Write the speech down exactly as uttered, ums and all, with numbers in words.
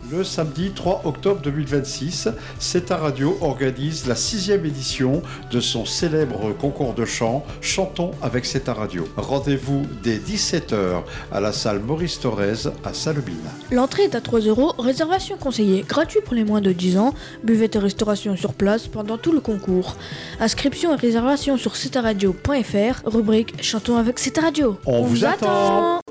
Le samedi trois octobre deux mille vingt-six, C'est ta radio organise la sixième édition de son célèbre concours de chant Chantons avec C'est ta radio. Rendez-vous dès dix-sept heures à la salle Maurice Thorez à Salobine. L'entrée est à trois euros, réservation conseillée, gratuit pour les moins de dix ans, buvette et restauration sur place pendant tout le concours. Inscription et réservation sur c'est ta radio point f r, rubrique Chantons avec C'est ta radio. On, On vous attend. attend